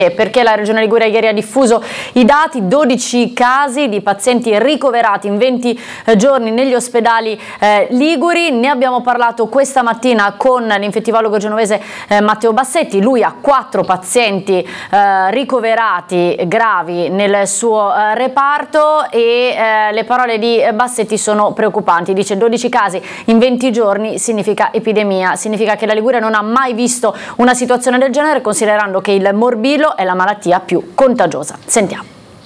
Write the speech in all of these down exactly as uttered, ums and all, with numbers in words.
Perché la Regione Liguria ieri ha diffuso i dati, dodici casi di pazienti ricoverati in venti giorni negli ospedali eh, liguri. Ne abbiamo parlato questa mattina con l'infettivologo genovese eh, Matteo Bassetti. Lui ha quattro pazienti eh, ricoverati gravi nel suo eh, reparto e eh, le parole di Bassetti sono preoccupanti. Dice dodici casi in venti giorni significa epidemia, significa che la Liguria non ha mai visto una situazione del genere, considerando che il morbillo è la malattia più contagiosa. Sentiamo.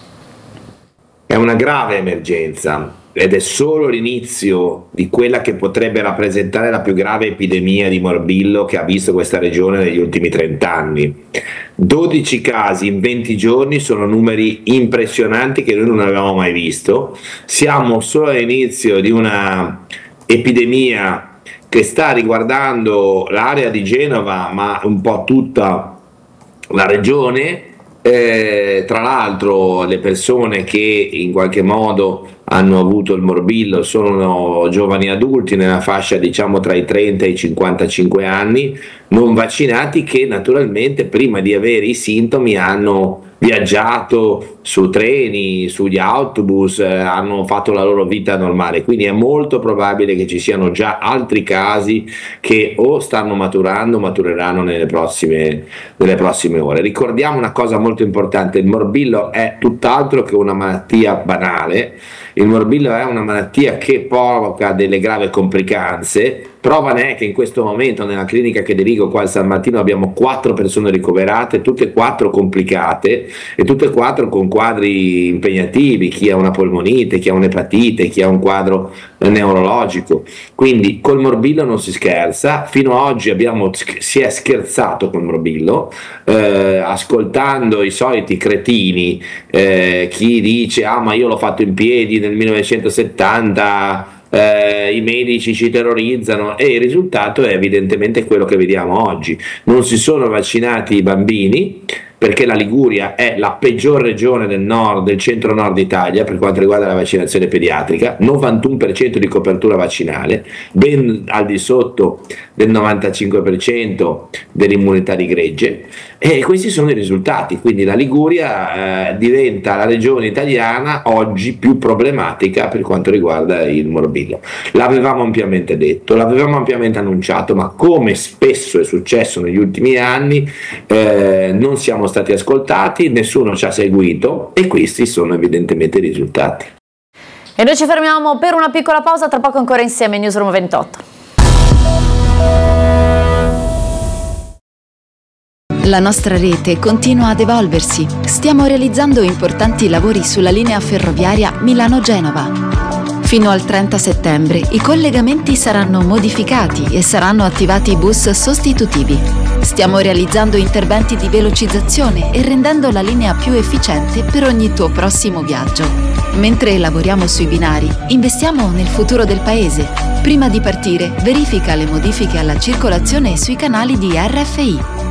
È una grave emergenza ed è solo l'inizio di quella che potrebbe rappresentare la più grave epidemia di morbillo che ha visto questa regione negli ultimi trent'anni. dodici casi in venti giorni sono numeri impressionanti che noi non avevamo mai visto. Siamo solo all'inizio di una epidemia che sta riguardando l'area di Genova, ma un po' tutta la regione. Eh, tra l'altro le persone che in qualche modo hanno avuto il morbillo sono giovani adulti nella fascia diciamo tra i trenta e i cinquantacinque anni, non vaccinati, che naturalmente prima di avere i sintomi hanno viaggiato su treni, sugli autobus, eh, hanno fatto la loro vita normale, quindi è molto probabile che ci siano già altri casi che o stanno maturando o matureranno nelle prossime, nelle prossime ore. Ricordiamo una cosa molto importante: il morbillo è tutt'altro che una malattia banale, il morbillo è una malattia che provoca delle gravi complicanze. Prova ne è che in questo momento nella clinica che dirigo qua a San Martino abbiamo quattro persone ricoverate, tutte e quattro complicate e tutte e quattro con quadri impegnativi, chi ha una polmonite, chi ha un'epatite, chi ha un quadro neurologico. Quindi col morbillo non si scherza. Fino ad oggi abbiamo, si è scherzato col morbillo, eh, ascoltando i soliti cretini, eh, chi dice ah ma io l'ho fatto in piedi nel millenovecentosettanta, Eh, i medici ci terrorizzano, e il risultato è evidentemente quello che vediamo oggi. Non si sono vaccinati i bambini, perché la Liguria è la peggior regione del nord, del centro-nord Italia per quanto riguarda la vaccinazione pediatrica, novantuno per cento di copertura vaccinale, ben al di sotto del novantacinque per cento dell'immunità di gregge, e questi sono i risultati. Quindi la Liguria eh, diventa la regione italiana oggi più problematica per quanto riguarda il morbillo. L'avevamo ampiamente detto, l'avevamo ampiamente annunciato, ma come spesso è successo negli ultimi anni eh, non siamo stati ascoltati, nessuno ci ha seguito, e questi sono evidentemente i risultati. E noi ci fermiamo per una piccola pausa, tra poco ancora insieme in Newsroom ventotto. La nostra rete continua ad evolversi. Stiamo realizzando importanti lavori sulla linea ferroviaria Milano-Genova. Fino al trenta settembre i collegamenti saranno modificati e saranno attivati bus sostitutivi. Stiamo realizzando interventi di velocizzazione e rendendo la linea più efficiente per ogni tuo prossimo viaggio. Mentre lavoriamo sui binari, investiamo nel futuro del paese. Prima di partire, verifica le modifiche alla circolazione sui canali di R F I.